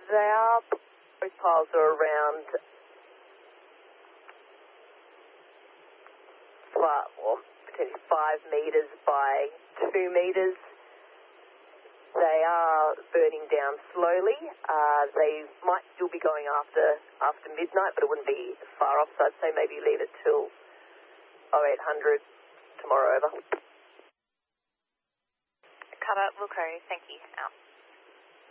They are, both piles are around potentially 5 metres by 2 metres. They are burning down slowly. They might still be going after midnight, but it wouldn't be far off, so I'd say maybe leave it till 0800 tomorrow, over. Cover, Wilco, thank you, out.